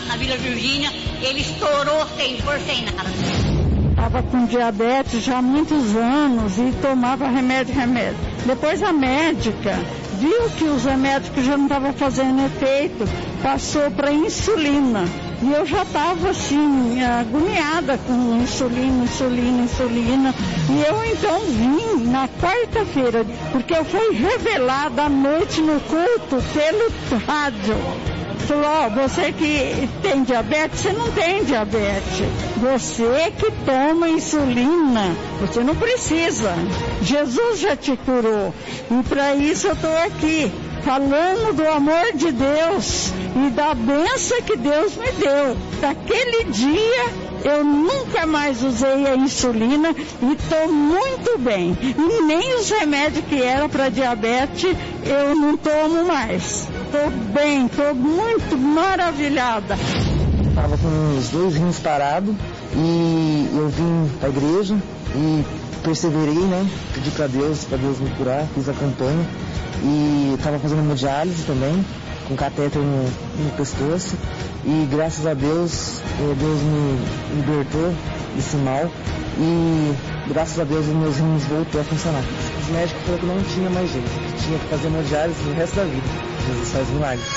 na Vila Virgínia, ele estourou por sem nada. Estava com diabetes já há muitos anos e tomava remédio. Depois a médica viu que os remédios já não estavam fazendo efeito, passou para insulina. E eu já estava assim, agoniada com insulina. E eu então vim na quarta-feira, porque eu fui revelada à noite no culto pelo rádio. Falou, você que tem diabetes, você não tem diabetes. Você que toma insulina, você não precisa. Jesus já te curou. E para isso eu estou aqui, falando do amor de Deus e da bênção que Deus me deu. Daquele dia eu nunca mais usei a insulina e estou muito bem. E nem os remédios que era para diabetes eu não tomo mais. Estou bem, estou muito maravilhada. Estava com os 2 rins parados e eu vim para a igreja e perseverei, né? Pedi para Deus me curar, fiz a campanha e estava fazendo hemodiálise também, com catéter no pescoço, e graças a Deus, Deus me libertou desse mal e graças a Deus os meus rins voltou a funcionar. Os médicos falaram que não tinha mais jeito, que tinha que fazer hemodiálise no resto da vida. Jesus faz milagres.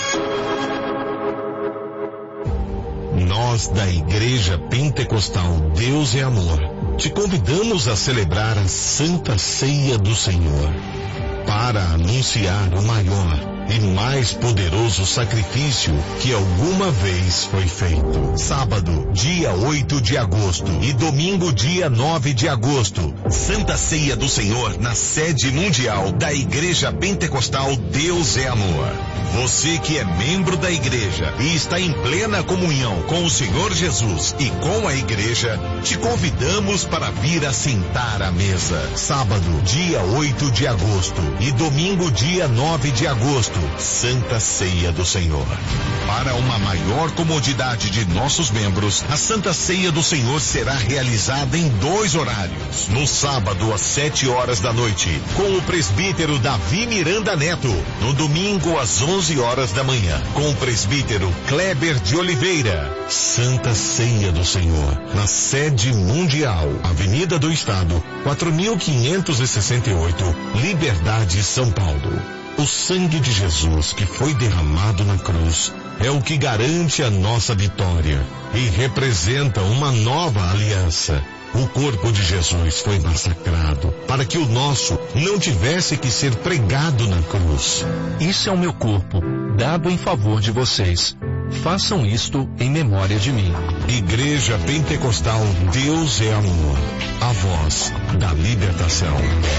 Nós da Igreja Pentecostal Deus é Amor te convidamos a celebrar a Santa Ceia do Senhor para anunciar o maior e mais poderoso sacrifício que alguma vez foi feito. Sábado, dia 8 de agosto e domingo, dia 9 de agosto. Santa Ceia do Senhor na sede mundial da Igreja Pentecostal Deus é Amor. Você que é membro da igreja e está em plena comunhão com o Senhor Jesus e com a igreja, te convidamos para vir assentar à mesa. Sábado, dia 8 de agosto e domingo, dia 9 de agosto. Santa Ceia do Senhor. Para uma maior comodidade de nossos membros, a Santa Ceia do Senhor será realizada em 2 horários. No sábado, às 7 horas da noite, com o presbítero Davi Miranda Neto. No domingo, às 11 horas da manhã, com o presbítero Kleber de Oliveira. Santa Ceia do Senhor, na sede mundial, Avenida do Estado, 4568, Liberdade, São Paulo. O sangue de Jesus que foi derramado na cruz é o que garante a nossa vitória e representa uma nova aliança. O corpo de Jesus foi massacrado para que o nosso não tivesse que ser pregado na cruz. Isso é o meu corpo, dado em favor de vocês. Façam isto em memória de mim. Igreja Pentecostal Deus é Amor, a voz da libertação.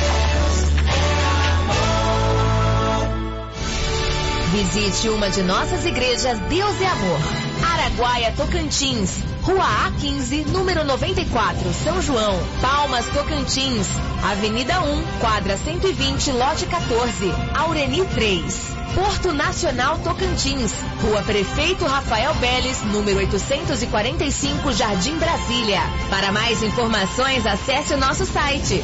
Visite uma de nossas igrejas Deus é Amor. Araguaia, Tocantins. Rua A15, número 94, São João, Palmas, Tocantins. Avenida 1, quadra 120, lote 14, Aureni 3. Porto Nacional Tocantins. Rua Prefeito Rafael Beles, número 845, Jardim Brasília. Para mais informações, acesse o nosso site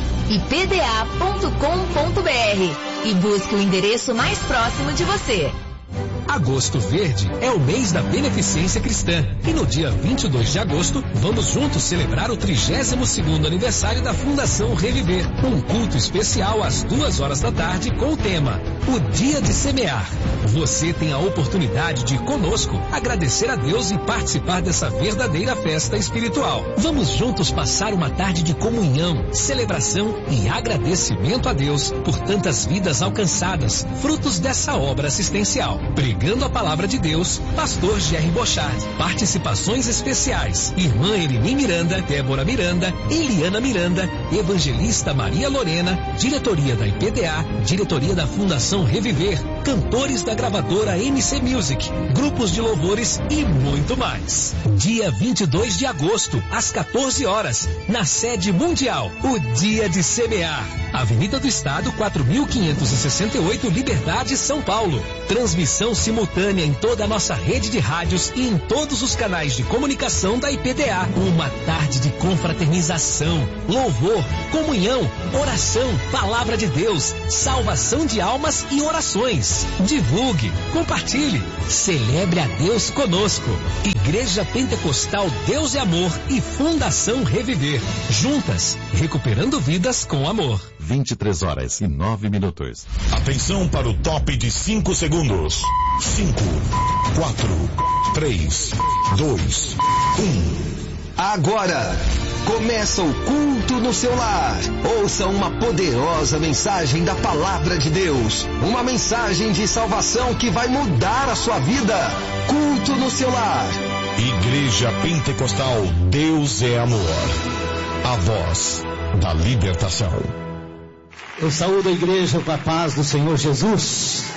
ipda.com.br e busque o endereço mais próximo de você. Agosto Verde é o mês da beneficência cristã e no dia 22 de agosto vamos juntos celebrar o 32º aniversário da Fundação Reviver. Um culto especial às 2 horas da tarde com o tema O Dia de Semear. Você tem a oportunidade de conosco agradecer a Deus e participar dessa verdadeira festa espiritual. Vamos juntos passar uma tarde de comunhão, celebração e agradecimento a Deus por tantas vidas alcançadas, frutos dessa obra assistencial. Pregando a palavra de Deus, Pastor Jerry Bochard. Participações especiais: Irmã Elini Miranda, Débora Miranda, Eliana Miranda, Evangelista Maria Lorena, diretoria da IPDA, diretoria da Fundação Reviver, cantores da gravadora MC Music, grupos de louvores e muito mais. Dia 22 de agosto, às 14 horas, na sede mundial, o Dia de Semear. Avenida do Estado, 4568, Liberdade, São Paulo. Transmissão simultânea em toda a nossa rede de rádios e em todos os canais de comunicação da IPDA. Uma tarde de confraternização, louvor, comunhão, oração, palavra de Deus, salvação de almas e orações. mais. Divulgue, compartilhe, celebre a Deus conosco. Igreja Pentecostal Deus e Amor e Fundação Reviver. Juntas, recuperando vidas com amor. 23h09. Atenção para o top de 5 segundos. 5, 4, 3, 2, 1. Agora, começa o culto no seu lar. Ouça uma poderosa mensagem da Palavra de Deus. Uma mensagem de salvação que vai mudar a sua vida. Culto no seu lar. Igreja Pentecostal Deus é Amor. A voz da libertação. Eu saúdo a igreja com a paz do Senhor Jesus.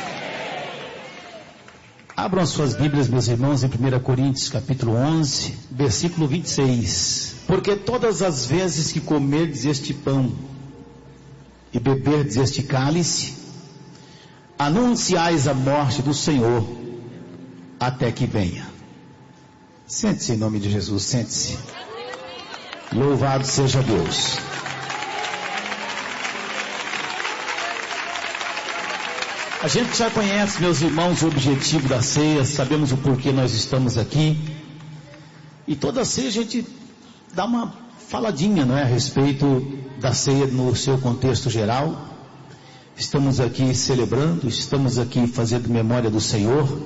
Abram as suas Bíblias, meus irmãos, em 1 Coríntios, capítulo 11, versículo 26. Porque todas as vezes que comerdes este pão e beberdes este cálice, anunciais a morte do Senhor até que venha. Sente-se em nome de Jesus, sente-se. Louvado seja Deus. A gente já conhece, meus irmãos, o objetivo da ceia, sabemos o porquê nós estamos aqui. E toda ceia a gente dá uma faladinha, não é, a respeito da ceia no seu contexto geral. Estamos aqui celebrando, estamos aqui fazendo memória do Senhor.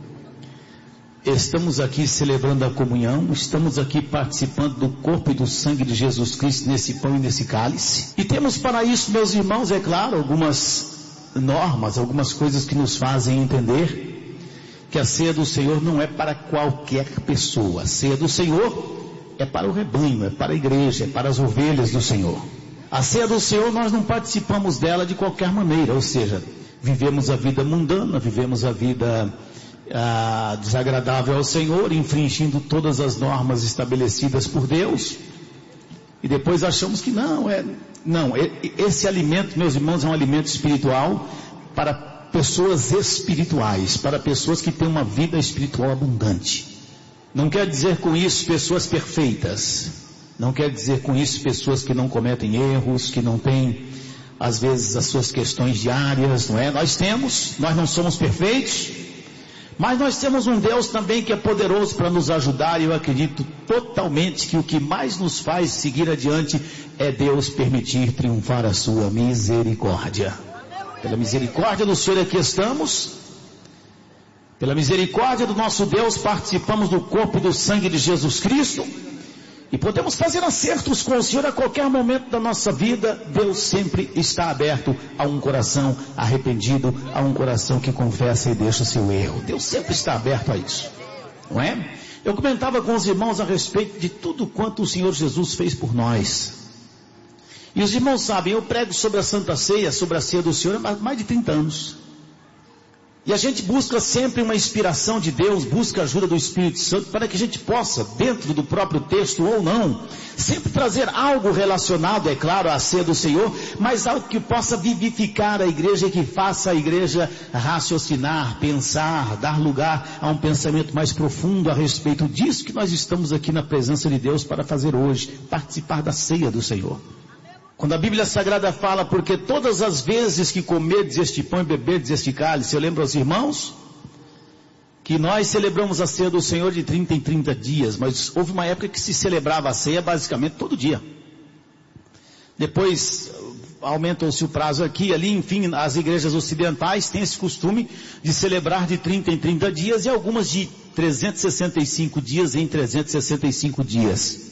Estamos aqui celebrando a comunhão, estamos aqui participando do corpo e do sangue de Jesus Cristo nesse pão e nesse cálice. E temos para isso, meus irmãos, é claro, algumas normas, algumas coisas que nos fazem entender que a ceia do Senhor não é para qualquer pessoa. A ceia do Senhor é para o rebanho, é para a igreja, é para as ovelhas do Senhor. A ceia do Senhor nós não participamos dela de qualquer maneira, ou seja, vivemos a vida mundana, vivemos a vida desagradável ao Senhor, infringindo todas as normas estabelecidas por Deus, e depois achamos que esse alimento, meus irmãos, é um alimento espiritual para pessoas espirituais, para pessoas que têm uma vida espiritual abundante. Não quer dizer com isso pessoas perfeitas, não quer dizer com isso pessoas que não cometem erros, que não têm às vezes as suas questões diárias, não é? Nós não somos perfeitos, mas nós temos um Deus também que é poderoso para nos ajudar, e eu acredito totalmente que o que mais nos faz seguir adiante é Deus permitir triunfar a sua misericórdia. Pela misericórdia do Senhor aqui estamos, pela misericórdia do nosso Deus participamos do corpo e do sangue de Jesus Cristo, e podemos fazer acertos com o Senhor a qualquer momento da nossa vida. Deus sempre está aberto a um coração arrependido, a um coração que confessa e deixa o seu erro. Deus sempre está aberto a isso, não é? Eu comentava com os irmãos a respeito de tudo quanto o Senhor Jesus fez por nós. E os irmãos sabem, eu prego sobre a Santa Ceia, sobre a ceia do Senhor há mais de 30 anos. E a gente busca sempre uma inspiração de Deus, busca a ajuda do Espírito Santo, para que a gente possa, dentro do próprio texto ou não, sempre trazer algo relacionado, é claro, à ceia do Senhor, mas algo que possa vivificar a igreja e que faça a igreja raciocinar, pensar, dar lugar a um pensamento mais profundo a respeito disso que nós estamos aqui na presença de Deus para fazer hoje, participar da ceia do Senhor. Quando a Bíblia Sagrada fala, porque todas as vezes que comerdes este pão e beberdes este cálice, eu lembro aos irmãos que nós celebramos a ceia do Senhor de 30 em 30 dias, mas houve uma época que se celebrava a ceia basicamente todo dia. Depois aumentou-se o prazo aqui, ali, enfim, as igrejas ocidentais têm esse costume de celebrar de 30 em 30 dias e algumas de 365 dias em 365 dias.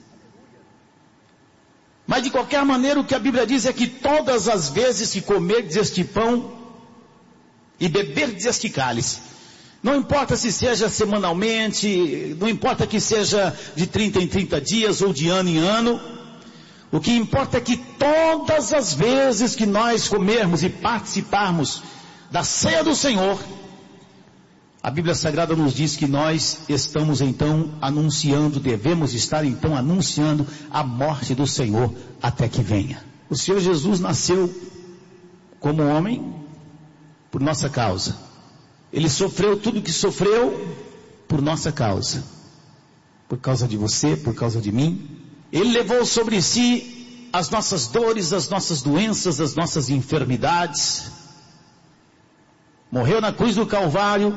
Mas de qualquer maneira o que a Bíblia diz é que todas as vezes que comerdes este pão e beberdes este cálice, não importa se seja semanalmente, não importa que seja de 30 em 30 dias ou de ano em ano, o que importa é que todas as vezes que nós comermos e participarmos da ceia do Senhor, a Bíblia Sagrada nos diz que nós estamos então anunciando, devemos estar então anunciando a morte do Senhor até que venha. O Senhor Jesus nasceu como homem por nossa causa. Ele sofreu tudo o que sofreu por nossa causa. Por causa de você, por causa de mim. Ele levou sobre si as nossas dores, as nossas doenças, as nossas enfermidades. morreu na cruz do Calvário,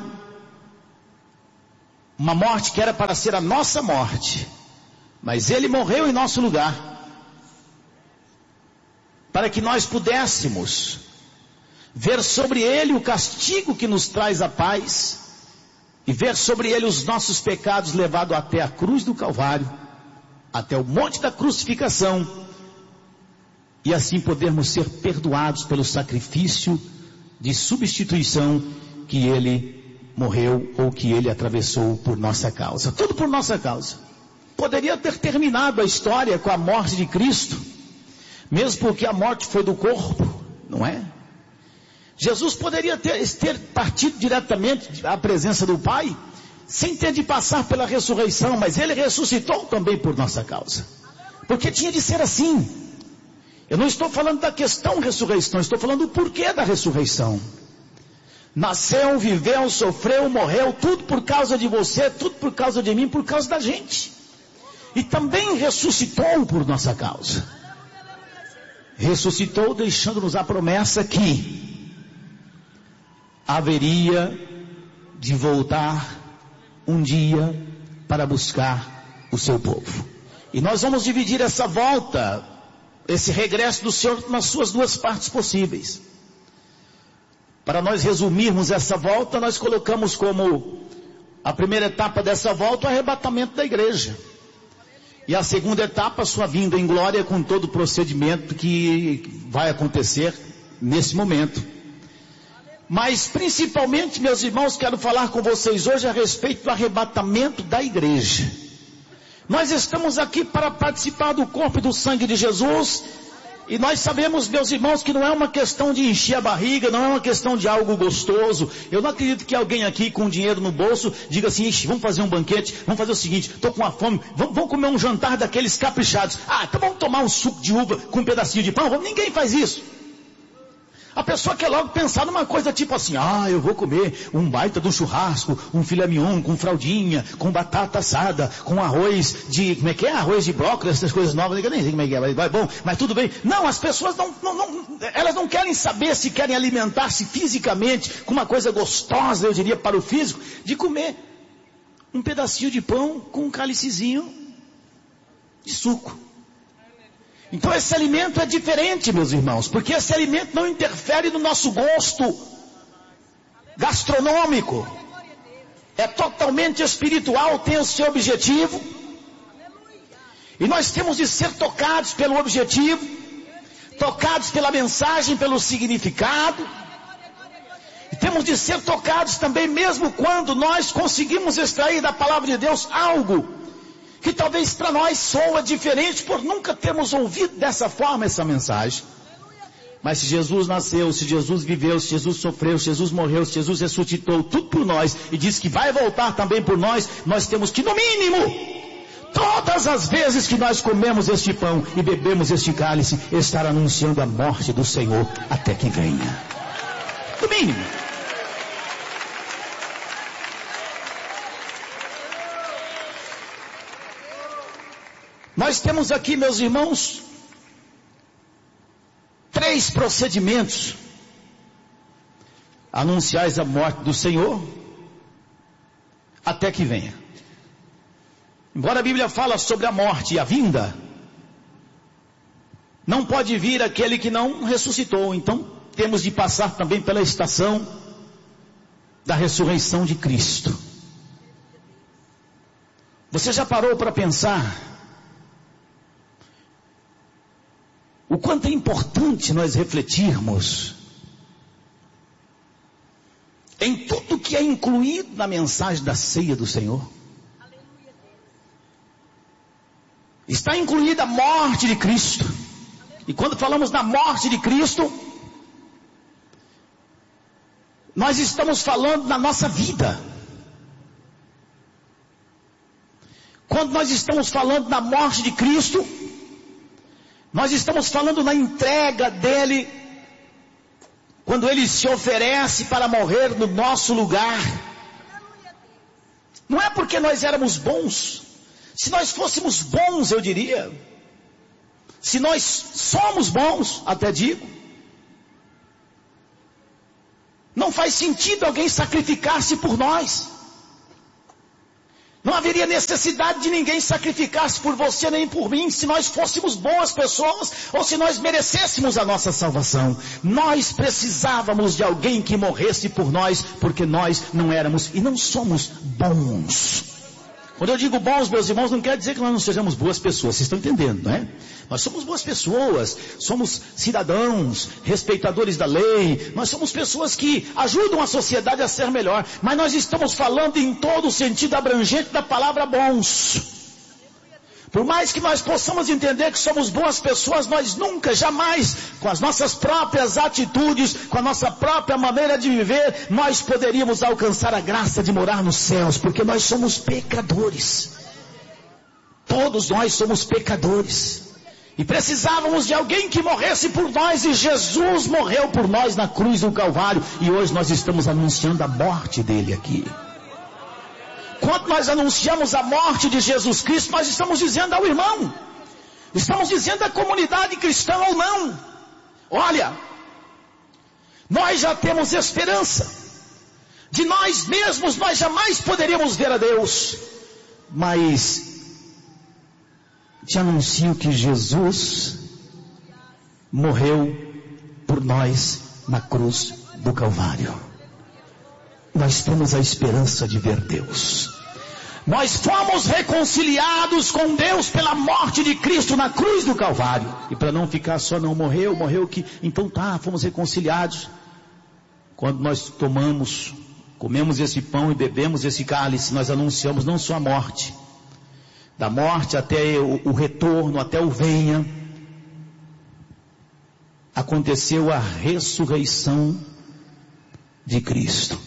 uma morte que era para ser a nossa morte, mas ele morreu em nosso lugar, para que nós pudéssemos ver sobre ele o castigo que nos traz a paz, e ver sobre ele os nossos pecados levados até a cruz do Calvário, até o monte da crucificação, e assim podermos ser perdoados pelo sacrifício de substituição que ele morreu, ou que ele atravessou por nossa causa. Tudo por nossa causa. Poderia ter terminado a história com a morte de Cristo, mesmo porque a morte foi do corpo, não é? Jesus poderia ter partido diretamente à presença do Pai, sem ter de passar pela ressurreição, mas ele ressuscitou também por nossa causa, porque tinha de ser assim. Eu não estou falando da questão ressurreição, estou falando do porquê da ressurreição. Nasceu, viveu, sofreu, morreu, tudo por causa de você, tudo por causa de mim, por causa da gente. E também ressuscitou por nossa causa. Ressuscitou deixando-nos a promessa que haveria de voltar um dia para buscar o seu povo. E nós vamos dividir essa volta, esse regresso do Senhor, nas suas duas partes possíveis. Para nós resumirmos essa volta, nós colocamos como a primeira etapa dessa volta o arrebatamento da igreja. E a segunda etapa, sua vinda em glória, com todo o procedimento que vai acontecer nesse momento. Mas principalmente, meus irmãos, quero falar com vocês hoje a respeito do arrebatamento da igreja. Nós estamos aqui para participar do corpo e do sangue de Jesus. E nós sabemos, meus irmãos, que não é uma questão de encher a barriga, não é uma questão de algo gostoso. Eu não acredito que alguém aqui com dinheiro no bolso diga assim: ixi, vamos fazer um banquete, vamos fazer o seguinte, estou com uma fome, vamos comer um jantar daqueles caprichados. Ah, então vamos tomar um suco de uva com um pedacinho de pão. Ninguém faz isso. A pessoa quer logo pensar numa coisa tipo assim: eu vou comer um baita de um churrasco, um filé mignon com fraldinha, com batata assada, com arroz de, como é que é? Arroz de brócolis, essas coisas novas, eu nem sei como é que é, vai bom, mas tudo bem. Não, as pessoas elas não querem saber se querem alimentar-se fisicamente com uma coisa gostosa, eu diria, para o físico, de comer um pedacinho de pão com um cálicezinho de suco. Então esse alimento é diferente, meus irmãos, porque esse alimento não interfere no nosso gosto gastronômico. É totalmente espiritual, tem o seu objetivo. E nós temos de ser tocados pelo objetivo, tocados pela mensagem, pelo significado. E temos de ser tocados também mesmo quando nós conseguimos extrair da palavra de Deus algo que talvez para nós soa diferente por nunca termos ouvido dessa forma essa mensagem. Mas se Jesus nasceu, se Jesus viveu, se Jesus sofreu, se Jesus morreu, se Jesus ressuscitou, tudo por nós, e diz que vai voltar também por nós, nós temos que, no mínimo, todas as vezes que nós comemos este pão e bebemos este cálice, estar anunciando a morte do Senhor até que venha. No mínimo. Nós temos aqui, meus irmãos, 3 procedimentos anunciais a morte do Senhor até que venha. Embora a Bíblia fala sobre a morte e a vinda, não pode vir aquele que não ressuscitou. Então temos de passar também pela estação da ressurreição de Cristo. Você já parou para pensar o quanto é importante nós refletirmos em tudo que é incluído na mensagem da ceia do Senhor? Está incluída a morte de Cristo. E quando falamos da morte de Cristo, nós estamos falando da nossa vida. Quando nós estamos falando da morte de Cristo, nós estamos falando na entrega dele, quando ele se oferece para morrer no nosso lugar. Não é porque nós éramos bons. Se nós fôssemos bons, eu diria, se nós somos bons, até digo, Não faz sentido alguém sacrificar-se por nós. Não haveria necessidade de ninguém sacrificar-se por você nem por mim, se nós fôssemos boas pessoas ou se nós merecêssemos a nossa salvação. Nós precisávamos de alguém que morresse por nós, porque nós não éramos e não somos bons. Quando eu digo bons, meus irmãos, não quer dizer que nós não sejamos boas pessoas, vocês estão entendendo, não é? Nós somos boas pessoas, somos cidadãos, respeitadores da lei, nós somos pessoas que ajudam a sociedade a ser melhor, mas nós estamos falando em todo o sentido abrangente da palavra bons. Por mais que nós possamos entender que somos boas pessoas, nós nunca, jamais, com as nossas próprias atitudes, com a nossa própria maneira de viver, nós poderíamos alcançar a graça de morar nos céus, porque nós somos pecadores. Todos nós somos pecadores. E precisávamos de alguém que morresse por nós, e Jesus morreu por nós na cruz do Calvário, e hoje nós estamos anunciando a morte dele aqui. Quando nós anunciamos a morte de Jesus Cristo, nós estamos dizendo ao irmão, estamos dizendo à comunidade cristã ou não, olha, nós já temos esperança, de nós mesmos nós jamais poderíamos ver a Deus, mas te anuncio que Jesus morreu por nós na cruz do Calvário. Nós temos a esperança de ver Deus. Nós fomos reconciliados com Deus pela morte de Cristo na cruz do Calvário. E para não ficar só não morreu que, então tá, fomos reconciliados. Quando nós comemos esse pão e bebemos esse cálice, nós anunciamos não só a morte, da morte até o retorno, até o venha, aconteceu a ressurreição de Cristo.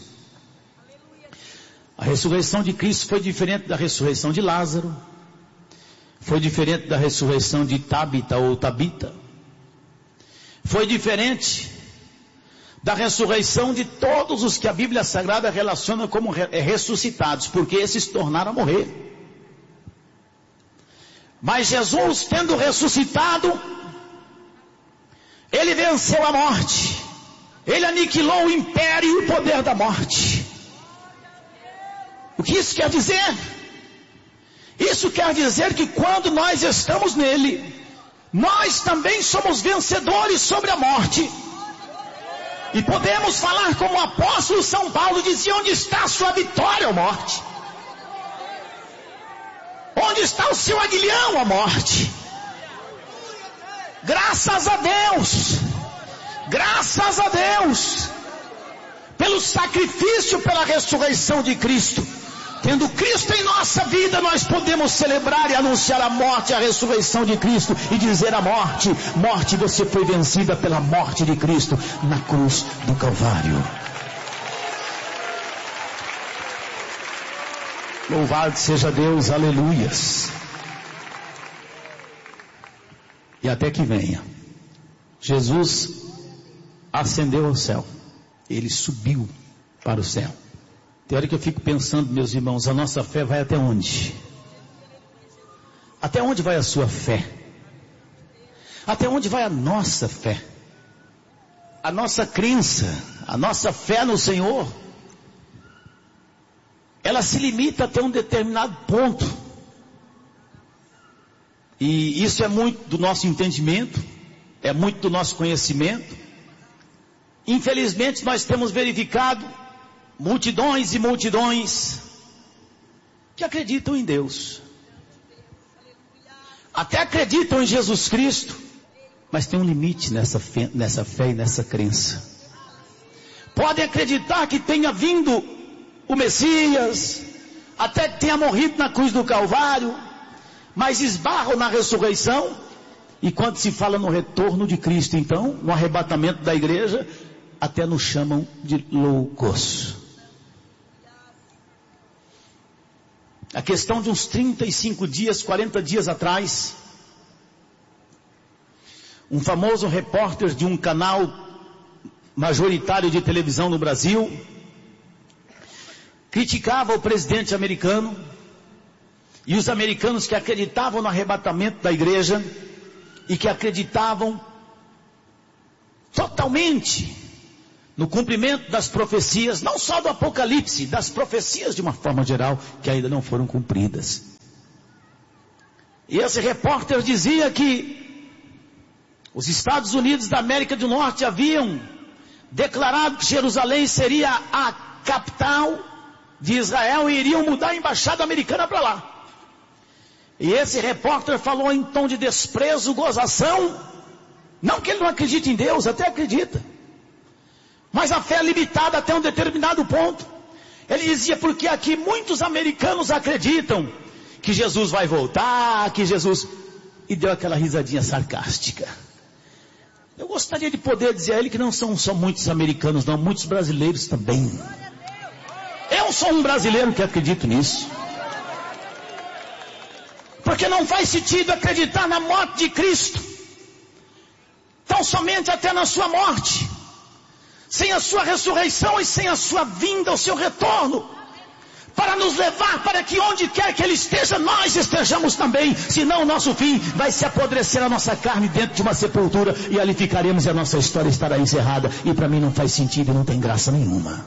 A ressurreição de Cristo foi diferente da ressurreição de Lázaro, foi diferente da ressurreição de Tabita ou Tabita, foi diferente da ressurreição de todos os que a Bíblia Sagrada relaciona como ressuscitados, porque esses tornaram a morrer. Mas Jesus, tendo ressuscitado, ele venceu a morte, ele aniquilou o império e o poder da morte. O que isso quer dizer? Isso quer dizer que quando nós estamos nele, nós também somos vencedores sobre a morte. E podemos falar como o apóstolo São Paulo dizia: onde está a sua vitória, ó morte? Onde está o seu aguilhão, ó morte? Graças a Deus, graças a Deus, pelo sacrifício, pela ressurreição de Cristo. Tendo Cristo em nossa vida, nós podemos celebrar e anunciar a morte e a ressurreição de Cristo e dizer à morte: morte, você foi vencida pela morte de Cristo na cruz do Calvário. Louvado seja Deus, aleluias. E até que venha, Jesus ascendeu ao céu, ele subiu para o céu. Tem hora que eu fico pensando, meus irmãos, a nossa fé vai até onde? Até onde vai a sua fé? Até onde vai a nossa fé? A nossa crença, a nossa fé no Senhor, ela se limita até um determinado ponto. E isso é muito do nosso entendimento, é muito do nosso conhecimento. Infelizmente nós temos verificado multidões e multidões que acreditam em Deus, até acreditam em Jesus Cristo, mas tem um limite nessa fé e nessa crença. Podem acreditar que tenha vindo o Messias, até que tenha morrido na cruz do Calvário, mas esbarram na ressurreição, e quando se fala no retorno de Cristo, então, no arrebatamento da igreja, até nos chamam de loucos. A questão de uns 35 dias, 40 dias atrás, um famoso repórter de um canal majoritário de televisão no Brasil criticava o presidente americano e os americanos que acreditavam no arrebatamento da igreja e que acreditavam totalmente no cumprimento das profecias, não só do Apocalipse, das profecias de uma forma geral, que ainda não foram cumpridas. E esse repórter dizia que os Estados Unidos da América do Norte haviam declarado que Jerusalém seria a capital de Israel e iriam mudar a embaixada americana para lá. E esse repórter falou em tom de desprezo, gozação, não que ele não acredite em Deus, até acredita, mas a fé é limitada até um determinado ponto. Ele dizia, porque aqui muitos americanos acreditam que Jesus vai voltar, que Jesus... E deu aquela risadinha sarcástica. Eu gostaria de poder dizer a ele que não são só muitos americanos, não, muitos brasileiros também. Eu sou um brasileiro que acredito nisso. Porque não faz sentido acreditar na morte de Cristo, tão somente até na sua morte, sem a sua ressurreição e sem a sua vinda, o seu retorno, para nos levar para que onde quer que Ele esteja, nós estejamos também. Senão o nosso fim vai se apodrecer a nossa carne dentro de uma sepultura, e ali ficaremos e a nossa história estará encerrada. E para mim não faz sentido e não tem graça nenhuma.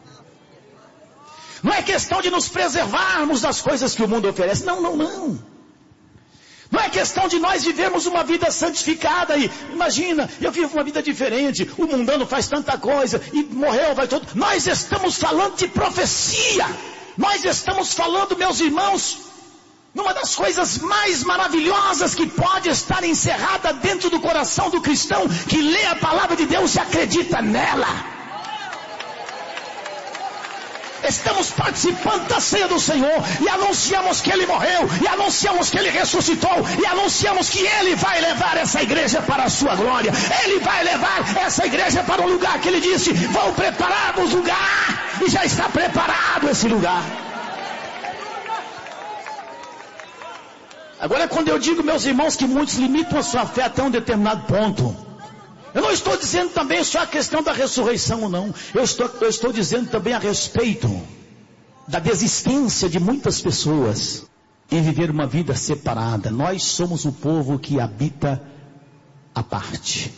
Não é questão de nos preservarmos das coisas que o mundo oferece. Não. Não é questão de nós vivermos uma vida santificada e, imagina, eu vivo uma vida diferente, o mundano faz tanta coisa e morreu, vai todo. Nós estamos falando de profecia. Nós estamos falando, meus irmãos, numa das coisas mais maravilhosas que pode estar encerrada dentro do coração do cristão, que lê a palavra de Deus e acredita nela. Estamos participando da ceia do Senhor e anunciamos que Ele morreu, e anunciamos que Ele ressuscitou, e anunciamos que Ele vai levar essa igreja para a sua glória. Ele vai levar essa igreja para um lugar que Ele disse, vou preparar-vos lugar, e já está preparado esse lugar. Agora, quando eu digo, meus irmãos, que muitos limitam a sua fé até um determinado ponto, eu não estou dizendo também só a questão da ressurreição, não. Eu estou dizendo também a respeito da desistência de muitas pessoas em viver uma vida separada. Nós somos o povo que habita à parte.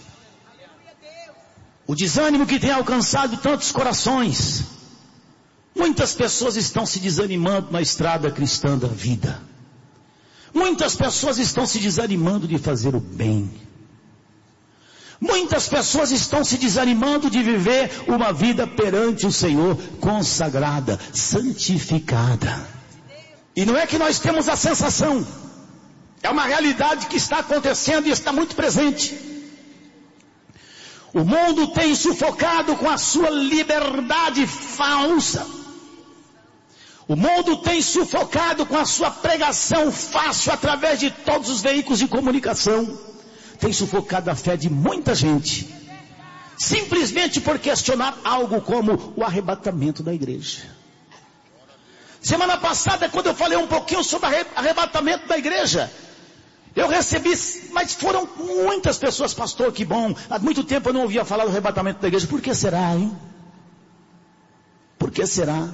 O desânimo que tem alcançado tantos corações. Muitas pessoas estão se desanimando na estrada cristã da vida. Muitas pessoas estão se desanimando de fazer o bem. Muitas pessoas estão se desanimando de viver uma vida perante o Senhor, consagrada, santificada. E não é que nós temos a sensação, é uma realidade que está acontecendo e está muito presente. O mundo tem sufocado com a sua liberdade falsa. O mundo tem sufocado com a sua pregação fácil através de todos os veículos de comunicação. Tem sufocado a fé de muita gente, simplesmente por questionar algo como o arrebatamento da igreja. Semana passada, quando eu falei um pouquinho sobre arrebatamento da igreja, eu recebi, mas foram muitas pessoas, pastor, que bom, há muito tempo eu não ouvia falar do arrebatamento da igreja. Por que será, hein? Por que será?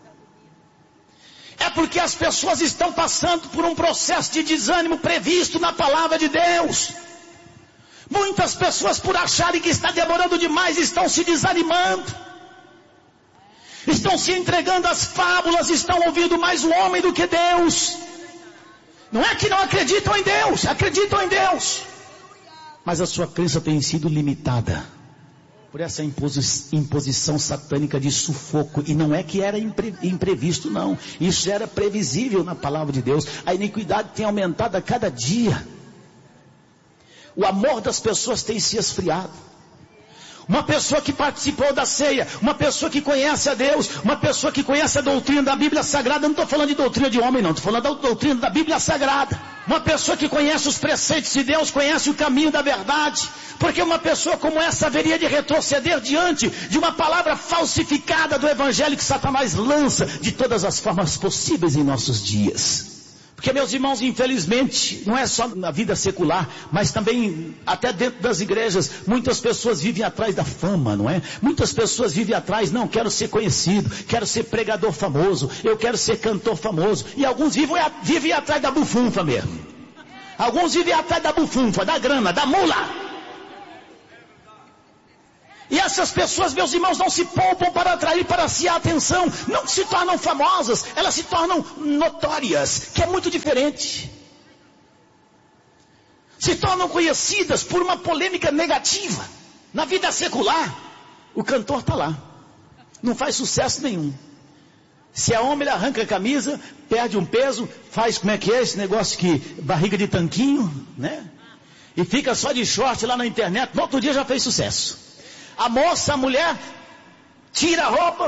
É porque as pessoas estão passando por um processo de desânimo previsto na palavra de Deus. Muitas pessoas, por acharem que está demorando demais, estão se desanimando. Estão se entregando às fábulas, estão ouvindo mais o homem do que Deus. Não é que não acreditam em Deus, acreditam em Deus. Mas a sua crença tem sido limitada por essa imposição satânica de sufoco. E não é que era imprevisto, não. Isso era previsível na palavra de Deus. A iniquidade tem aumentado a cada dia. O amor das pessoas tem se esfriado. Uma pessoa que participou da ceia, uma pessoa que conhece a Deus, uma pessoa que conhece a doutrina da Bíblia Sagrada, não estou falando de doutrina de homem não, estou falando da doutrina da Bíblia Sagrada. Uma pessoa que conhece os preceitos de Deus, conhece o caminho da verdade, porque uma pessoa como essa haveria de retroceder diante de uma palavra falsificada do Evangelho que Satanás lança de todas as formas possíveis em nossos dias. Porque, meus irmãos, infelizmente, não é só na vida secular, mas também até dentro das igrejas, muitas pessoas vivem atrás da fama, não é? Muitas pessoas vivem atrás, não, quero ser conhecido, quero ser pregador famoso, eu quero ser cantor famoso. E alguns vivem atrás da bufunfa mesmo. Alguns vivem atrás da bufunfa, da grana, da mula. E essas pessoas, meus irmãos, não se poupam para atrair para si a atenção. Não se tornam famosas, elas se tornam notórias, que é muito diferente. Se tornam conhecidas por uma polêmica negativa. Na vida secular, o cantor está lá. Não faz sucesso nenhum. Se é homem, ele arranca a camisa, perde um peso, faz, como é que é esse negócio que, barriga de tanquinho, né? E fica só de short lá na internet, no outro dia já fez sucesso. A moça, a mulher, tira a roupa,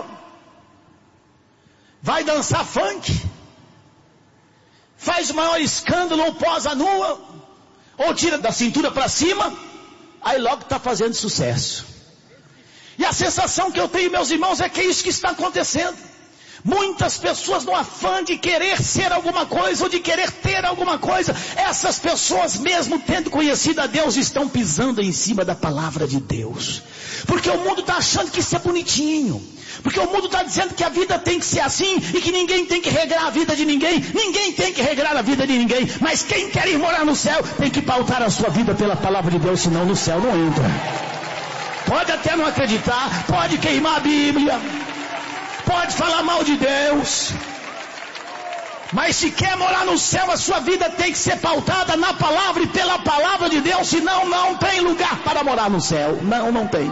vai dançar funk, faz o maior escândalo, ou posa nua, ou tira da cintura para cima, aí logo está fazendo sucesso. E a sensação que eu tenho, meus irmãos, é que é isso que está acontecendo. Muitas pessoas no afã de querer ser alguma coisa, ou de querer ter alguma coisa, essas pessoas mesmo tendo conhecido a Deus, estão pisando em cima da palavra de Deus. Porque o mundo está achando que isso é bonitinho. Porque o mundo está dizendo que a vida tem que ser assim, e que ninguém tem que regrar a vida de ninguém. Ninguém tem que regrar a vida de ninguém. Mas quem quer ir morar no céu, tem que pautar a sua vida pela palavra de Deus, senão no céu não entra. Pode até não acreditar, pode queimar a Bíblia, pode falar mal de Deus, mas se quer morar no céu, a sua vida tem que ser pautada na palavra e pela palavra de Deus, senão não tem lugar para morar no céu. Não tem.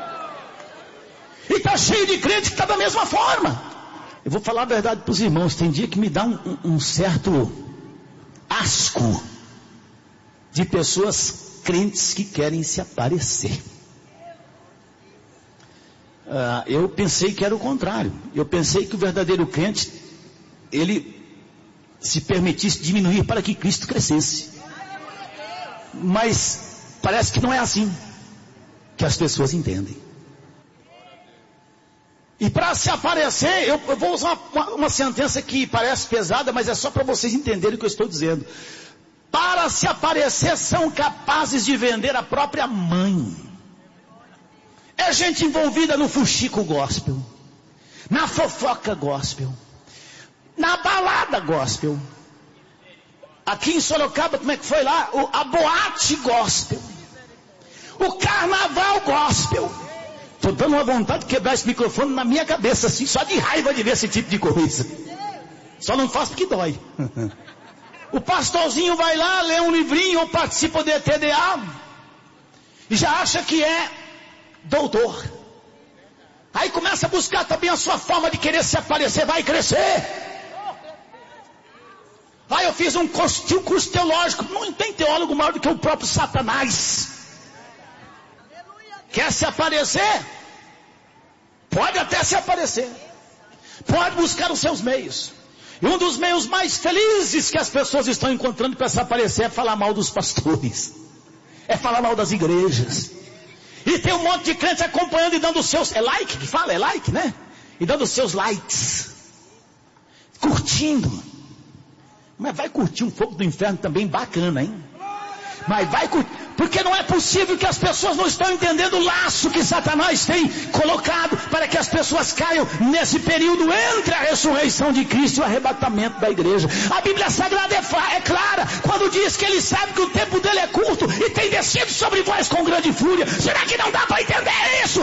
E está cheio de crente que está da mesma forma. Eu vou falar a verdade para os irmãos, tem dia que me dá um certo asco de pessoas crentes que querem se aparecer. Eu pensei que era o contrário. Eu pensei que o verdadeiro crente, ele se permitisse diminuir para que Cristo crescesse. Mas parece que não é assim que as pessoas entendem. E para se aparecer, eu vou usar uma sentença que parece pesada, mas é só para vocês entenderem o que eu estou dizendo. Para se aparecer, são capazes de vender a própria mãe. É gente envolvida no fuxico gospel, na fofoca gospel, na balada gospel. Aqui em Sorocaba, como é que foi lá? A boate gospel, o carnaval gospel. Estou dando uma vontade de quebrar esse microfone na minha cabeça, assim, só de raiva de ver esse tipo de coisa. Só não faço porque dói. O pastorzinho vai lá, lê um livrinho ou participa do ETDA e já acha que é doutor. Aí começa a buscar também a sua forma de querer se aparecer. Vai crescer. Aí eu fiz um curso teológico. Não tem teólogo maior do que o próprio Satanás. Quer se aparecer? Pode até se aparecer. Pode buscar os seus meios. E um dos meios mais felizes que as pessoas estão encontrando para se aparecer é falar mal dos pastores. É falar mal das igrejas. E tem um monte de crente acompanhando e dando os seus... É like que fala? É like, né? E dando os seus likes. Curtindo. Mas vai curtir um fogo do inferno também bacana, hein? Mas vai curtir. Porque não é possível que as pessoas não estão entendendo o laço que Satanás tem colocado para que as pessoas caiam nesse período entre a ressurreição de Cristo e o arrebatamento da igreja. A Bíblia Sagrada é clara quando diz que ele sabe que o tempo dele é curto e tem descido sobre vós com grande fúria. Será que não dá para entender isso?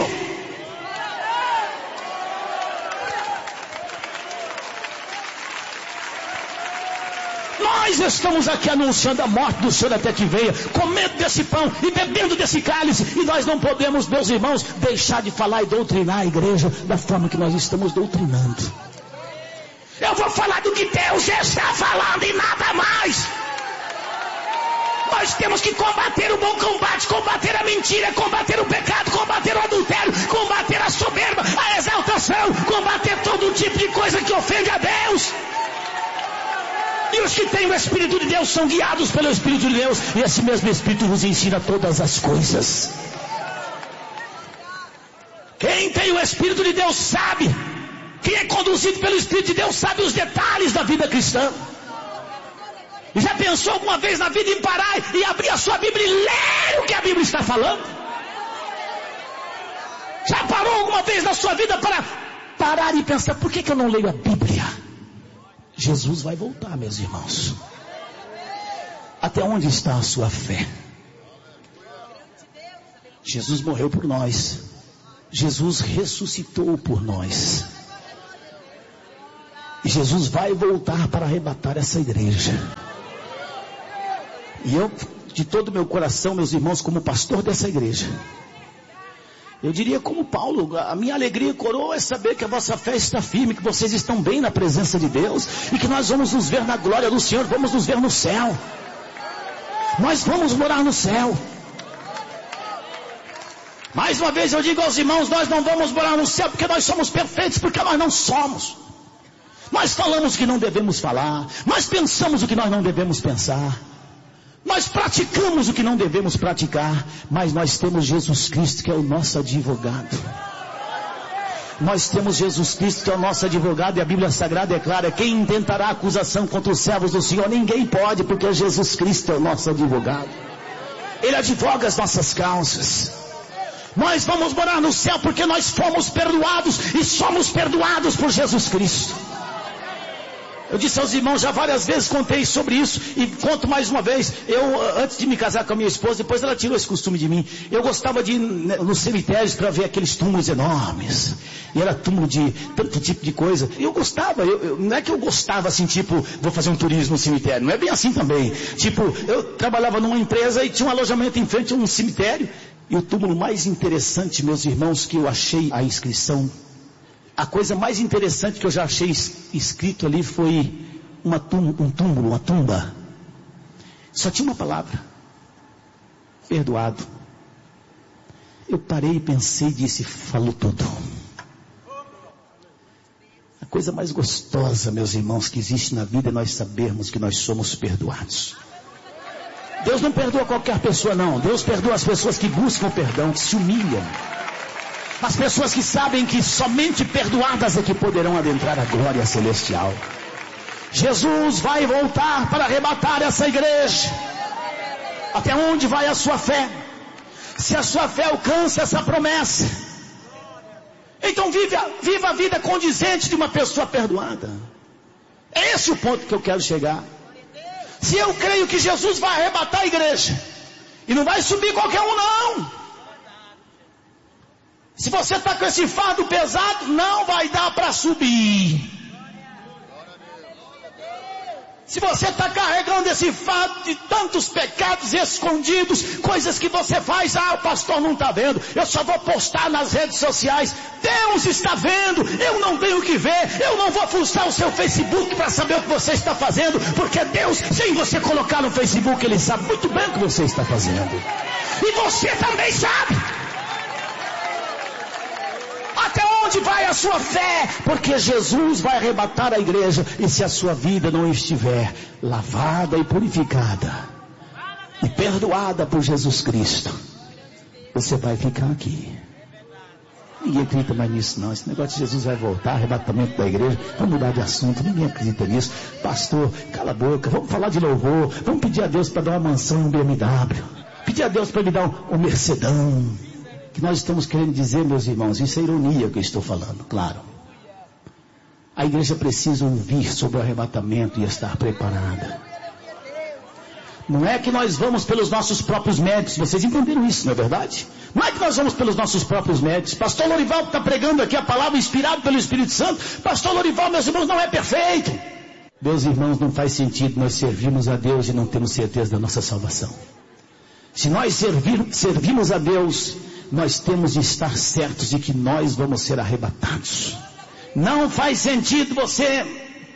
Nós estamos aqui anunciando a morte do Senhor até que venha, comendo desse pão e bebendo desse cálice, e nós não podemos, meus irmãos, deixar de falar e doutrinar a igreja da forma que nós estamos doutrinando. Eu vou falar do que Deus está falando e nada mais. Nós temos que combater o bom combate, combater a mentira, combater o pecado, combater o adultério, combater a soberba, a exaltação, combater todo tipo de coisa que ofende a Deus. E os que têm o Espírito de Deus são guiados pelo Espírito de Deus. E esse mesmo Espírito vos ensina todas as coisas. Quem tem o Espírito de Deus sabe. Quem é conduzido pelo Espírito de Deus sabe os detalhes da vida cristã. E já pensou alguma vez na vida em parar e abrir a sua Bíblia e ler o que a Bíblia está falando? Já parou alguma vez na sua vida para parar e pensar, por que eu não leio a Bíblia? Jesus vai voltar, meus irmãos. Até onde está a sua fé? Jesus morreu por nós. Jesus ressuscitou por nós. E Jesus vai voltar para arrebatar essa igreja. E eu, de todo o meu coração, meus irmãos, como pastor dessa igreja, eu diria como Paulo, a minha alegria e coroa é saber que a vossa fé está firme, que vocês estão bem na presença de Deus, e que nós vamos nos ver na glória do Senhor, vamos nos ver no céu. Nós vamos morar no céu. Mais uma vez eu digo aos irmãos, nós não vamos morar no céu porque nós somos perfeitos, porque nós não somos. Nós falamos o que não devemos falar, nós pensamos o que nós não devemos pensar, nós praticamos o que não devemos praticar, mas nós temos Jesus Cristo que é o nosso advogado. Nós temos Jesus Cristo que é o nosso advogado, e a Bíblia Sagrada é clara: quem intentará acusação contra os servos do Senhor? Ninguém pode, porque Jesus Cristo é o nosso advogado. Ele advoga as nossas causas. Nós vamos morar no céu porque nós fomos perdoados e somos perdoados por Jesus Cristo. Eu disse aos irmãos, já várias vezes contei sobre isso, e conto mais uma vez. Eu, antes de me casar com a minha esposa, depois ela tirou esse costume de mim, eu gostava de ir nos cemitérios para ver aqueles túmulos enormes, e era túmulo de tanto tipo de coisa. Eu gostava, não é que eu gostava assim, tipo, vou fazer um turismo no cemitério, não é bem assim também. Tipo, eu trabalhava numa empresa e tinha um alojamento em frente a um cemitério, e o túmulo mais interessante, meus irmãos, que eu achei a inscrição, a coisa mais interessante que eu já achei escrito ali foi um túmulo, uma tumba. Só tinha uma palavra: perdoado. Eu parei e pensei e disse, falou tudo. A coisa mais gostosa, meus irmãos, que existe na vida é nós sabermos que nós somos perdoados. Deus não perdoa qualquer pessoa, não. Deus perdoa as pessoas que buscam perdão, que se humilham. As pessoas que sabem que somente perdoadas é que poderão adentrar a glória celestial. Jesus vai voltar para arrebatar essa igreja. Até onde vai a sua fé? Se a sua fé alcança essa promessa, então viva a vida condizente de uma pessoa perdoada. É esse o ponto que eu quero chegar. Se eu creio que Jesus vai arrebatar a igreja, e não vai subir qualquer um, não. Se você está com esse fardo pesado, não vai dar para subir. Se você está carregando esse fardo de tantos pecados escondidos, coisas que você faz, o pastor não está vendo, eu só vou postar nas redes sociais. Deus está vendo, eu não tenho que ver, eu não vou fuçar o seu Facebook para saber o que você está fazendo, porque Deus, sem você colocar no Facebook, Ele sabe muito bem o que você está fazendo. E você também sabe. Até onde vai a sua fé? Porque Jesus vai arrebatar a igreja. E se a sua vida não estiver lavada e purificada e perdoada por Jesus Cristo, você vai ficar aqui. Ninguém acredita mais nisso, não. Esse negócio de Jesus vai voltar, arrebatamento da igreja, vamos mudar de assunto. Ninguém acredita nisso. Pastor, cala a boca, vamos falar de louvor. Vamos pedir a Deus para dar uma mansão, um BMW. Pedir a Deus para me dar um Mercedão. Que nós estamos querendo dizer, meus irmãos, isso é ironia que eu estou falando, claro. A igreja precisa ouvir sobre o arrebatamento e estar preparada. Não é que nós vamos pelos nossos próprios méritos, vocês entenderam isso, não é verdade? Não é que nós vamos pelos nossos próprios méritos. Pastor Lorival está pregando aqui a palavra inspirado pelo Espírito Santo. Pastor Lorival, meus irmãos, não é perfeito. Meus irmãos, não faz sentido nós servirmos a Deus e não termos certeza da nossa salvação. Se nós servimos a Deus, nós temos de estar certos de que nós vamos ser arrebatados. Não faz sentido você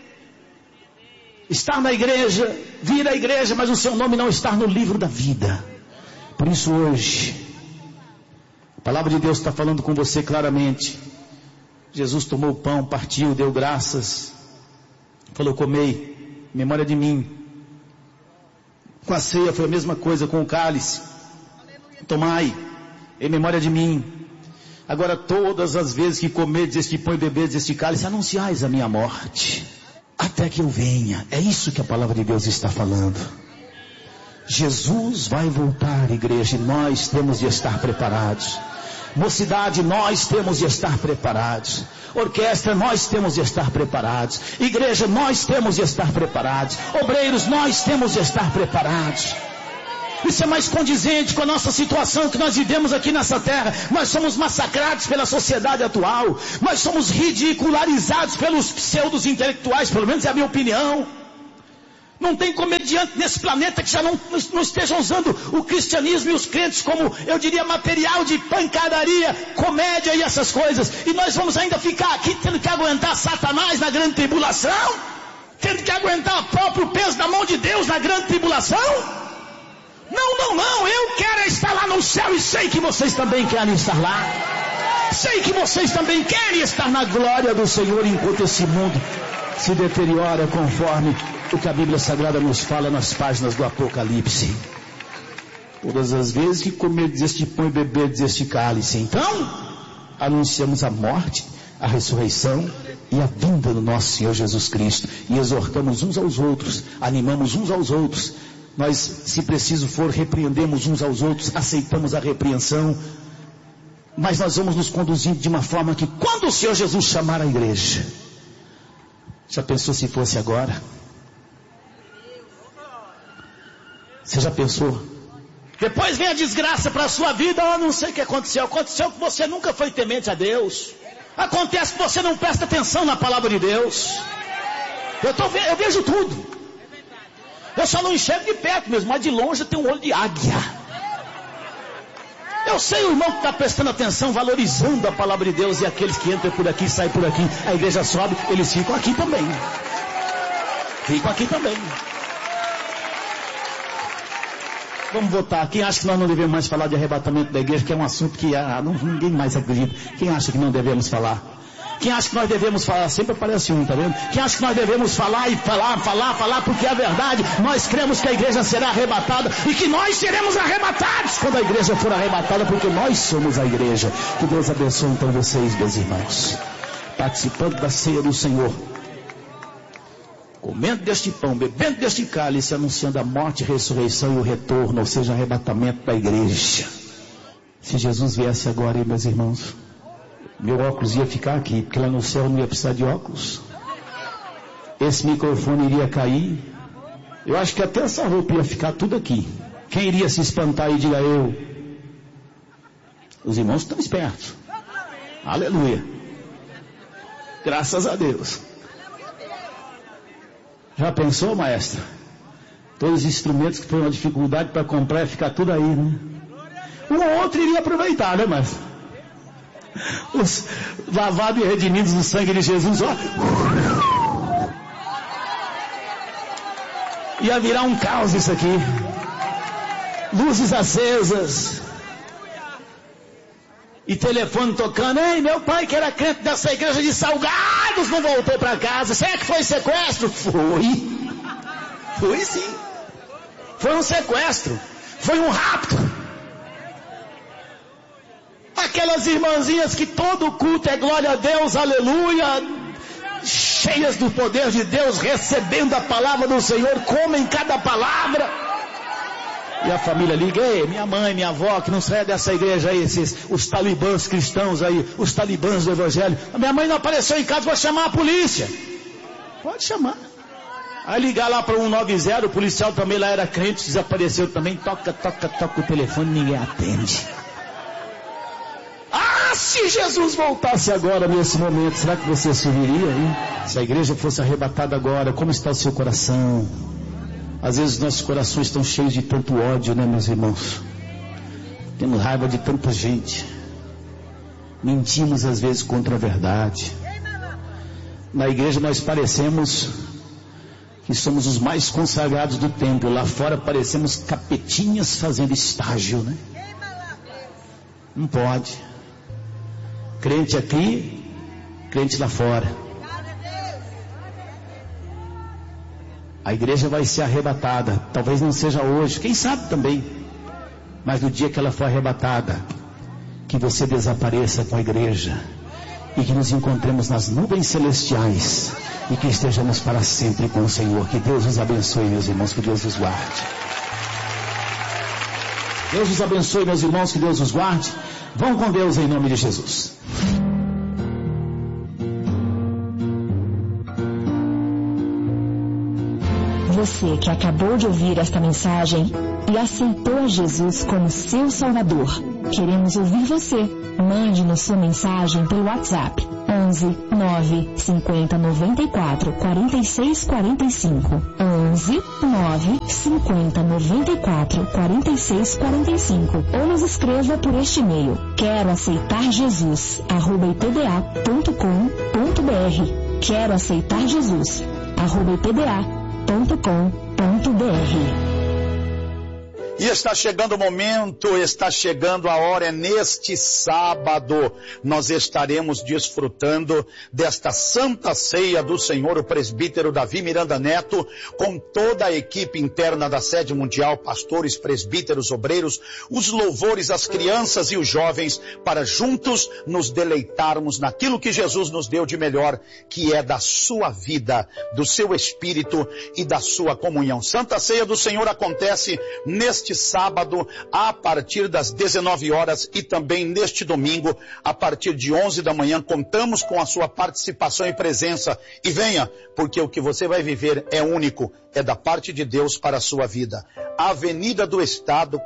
estar na igreja, vir à igreja, mas o seu nome não estar no livro da vida. Por isso hoje, a palavra de Deus está falando com você claramente. Jesus tomou o pão, partiu, deu graças, falou: comei, memória de mim. Com a ceia foi a mesma coisa, com o cálice: tomai, em memória de mim. Agora todas as vezes que comerdes este pão e beberdes este cálice, anunciais a minha morte, até que eu venha. É isso que a palavra de Deus está falando. Jesus vai voltar, igreja, e nós temos de estar preparados. Mocidade, nós temos de estar preparados. Orquestra, nós temos de estar preparados. Igreja, nós temos de estar preparados. Obreiros, nós temos de estar preparados. Isso é mais condizente com a nossa situação que nós vivemos aqui nessa terra. Nós somos massacrados pela sociedade atual. Nós somos ridicularizados pelos pseudos intelectuais, pelo menos é a minha opinião. Não tem comediante nesse planeta que já não esteja usando o cristianismo e os crentes como, eu diria, material de pancadaria, comédia e essas coisas. E nós vamos ainda ficar aqui tendo que aguentar Satanás na grande tribulação? Tendo que aguentar o próprio peso da mão de Deus na grande tribulação? Não, eu quero estar lá no céu e sei que vocês também querem estar lá. Sei que vocês também querem estar na glória do Senhor enquanto esse mundo se deteriora conforme o que a Bíblia Sagrada nos fala nas páginas do Apocalipse. Todas as vezes que comer deste pão e beber deste cálice, então, anunciamos a morte, a ressurreição e a vinda do nosso Senhor Jesus Cristo. E exortamos uns aos outros, animamos uns aos outros. Nós, se preciso for, repreendemos uns aos outros, aceitamos a repreensão. Mas nós vamos nos conduzir de uma forma que quando o Senhor Jesus chamar a igreja, já pensou se fosse agora? Você já pensou? Depois vem a desgraça para a sua vida. Não sei o que aconteceu. Aconteceu que você nunca foi temente a Deus. Acontece que você não presta atenção na palavra de Deus. Eu vejo tudo. Eu só não enxergo de perto mesmo, mas de longe eu tenho um olho de águia. Eu sei o irmão que está prestando atenção, valorizando a palavra de Deus, e aqueles que entram por aqui, saem por aqui, a igreja sobe, eles ficam aqui também. Ficam aqui também. Vamos votar. Quem acha que nós não devemos mais falar de arrebatamento da igreja, que é um assunto que ninguém mais acredita. Quem acha que não devemos falar? Quem acha que nós devemos falar? Sempre aparece um, tá vendo? Quem acha que nós devemos falar e falar, porque é verdade. Nós cremos que a igreja será arrebatada e que nós seremos arrebatados quando a igreja for arrebatada, porque nós somos a igreja. Que Deus abençoe então vocês, meus irmãos, participando da ceia do Senhor, comendo deste pão, bebendo deste cálice, anunciando a morte, a ressurreição e o retorno, ou seja, arrebatamento da igreja. Se Jesus viesse agora aí, meus irmãos, meu óculos ia ficar aqui, porque lá no céu não ia precisar de óculos. Esse microfone iria cair. Eu acho que até essa roupa ia ficar tudo aqui. Quem iria se espantar e diga eu? Os irmãos estão espertos. Aleluia. Graças a Deus. Já pensou, maestra? Todos os instrumentos que foi uma dificuldade para comprar ia ficar tudo aí, né? Um ou outro iria aproveitar, né, maestra? Os lavados e redimidos no sangue de Jesus, ó, ia virar um caos isso aqui. Luzes acesas e telefone tocando. Ei, meu pai que era crente dessa igreja de Salgados não voltou para casa. Será que foi sequestro? Foi sim. Foi um sequestro, foi um rapto. Aquelas irmãzinhas que todo culto é glória a Deus, aleluia, cheias do poder de Deus, recebendo a palavra do Senhor, comem cada palavra. E a família liga: ei, minha mãe, minha avó, que não sai dessa igreja aí, os talibãs cristãos aí, os talibãs do evangelho. A minha mãe não apareceu em casa, vou chamar a polícia. Pode chamar. Aí ligar lá para 190, o policial também lá era crente, desapareceu também, toca o telefone, ninguém atende. Se Jesus voltasse agora nesse momento, será que você subiria, hein? Se a igreja fosse arrebatada agora, como está o seu coração? Às vezes nossos corações estão cheios de tanto ódio, né, meus irmãos? Temos raiva de tanta gente. Mentimos às vezes contra a verdade. Na igreja nós parecemos que somos os mais consagrados do templo. Lá fora parecemos capetinhas fazendo estágio, né? Não pode. Crente aqui, crente lá fora. A igreja vai ser arrebatada. Talvez não seja hoje, quem sabe também. Mas no dia que ela for arrebatada, que você desapareça com a igreja e que nos encontremos nas nuvens celestiais e que estejamos para sempre com o Senhor. Que Deus os abençoe, meus irmãos, que Deus os guarde. Deus os abençoe, meus irmãos, que Deus os guarde. Vão com Deus em nome de Jesus. você que acabou de ouvir esta mensagem e aceitou a Jesus como seu Salvador, queremos ouvir você. Mande-nos sua mensagem pelo WhatsApp 11 9 50 94 46 45. 11 9 50 94 46 45. Ou nos escreva por este e-mail: quero aceitar Jesus @ipda.com.br. Quero aceitar Jesus @ipda.com.br. E está chegando o momento, está chegando a hora, é neste sábado, nós estaremos desfrutando desta Santa Ceia do Senhor, o presbítero Davi Miranda Neto, com toda a equipe interna da sede mundial, pastores, presbíteros, obreiros, os louvores, as crianças e os jovens, para juntos nos deleitarmos naquilo que Jesus nos deu de melhor, que é da sua vida, do seu espírito e da sua comunhão. Santa Ceia do Senhor acontece neste sábado, a partir das 19 horas e também neste domingo, a partir de 11 da manhã. Contamos com a sua participação e presença. E venha, porque o que você vai viver é único, é da parte de Deus para a sua vida. Avenida do Estado,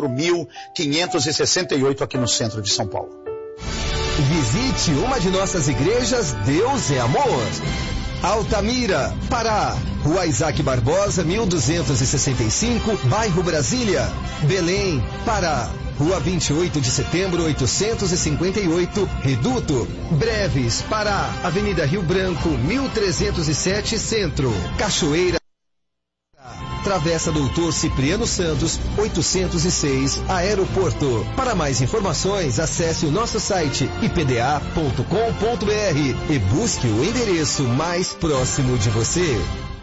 4.568, aqui no centro de São Paulo. Visite uma de nossas igrejas, Deus é Amor. Altamira, Pará, Rua Isaac Barbosa, 1265, bairro Brasília. Belém, Pará, Rua 28 de Setembro, 858, Reduto. Breves, Pará, Avenida Rio Branco, 1307, Centro. Cachoeira, Travessa Doutor Cipriano Santos, 806, Aeroporto. Para mais informações, acesse o nosso site ipda.com.br e busque o endereço mais próximo de você.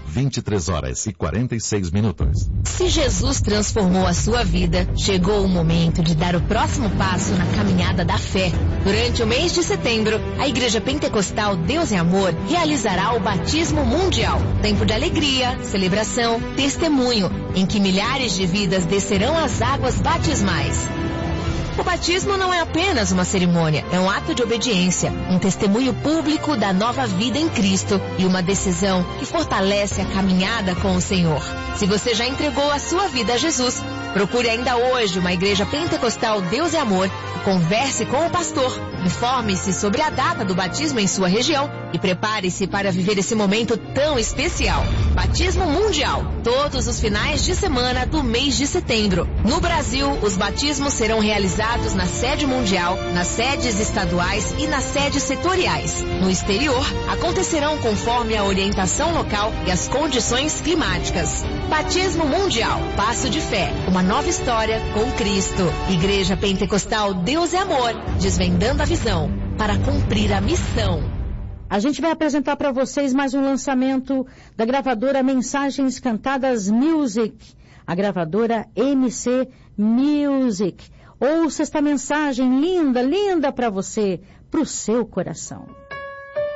23h46. Se Jesus transformou a sua vida, chegou o momento de dar o próximo passo na caminhada da fé. Durante o mês de setembro, a Igreja Pentecostal Deus é Amor realizará o Batismo Mundial. Tempo de alegria, celebração, testemunho, em que milhares de vidas descerão as águas batismais. O batismo não é apenas uma cerimônia, é um ato de obediência, um testemunho público da nova vida em Cristo e uma decisão que fortalece a caminhada com o Senhor. Se você já entregou a sua vida a Jesus, procure ainda hoje uma igreja pentecostal Deus é Amor e converse com o pastor. Informe-se sobre a data do batismo em sua região e prepare-se para viver esse momento tão especial. Batismo Mundial, todos os finais de semana do mês de setembro. No Brasil, os batismos serão realizados na sede mundial, nas sedes estaduais e nas sedes setoriais. No exterior, acontecerão conforme a orientação local e as condições climáticas. Batismo Mundial, passo de fé, uma nova história com Cristo. Igreja Pentecostal Deus é Amor, desvendando a visão para cumprir a missão. A gente vai apresentar para vocês mais um lançamento da gravadora Mensagens Cantadas Music, a gravadora MC Music. Ouça esta mensagem linda, linda para você, para o seu coração.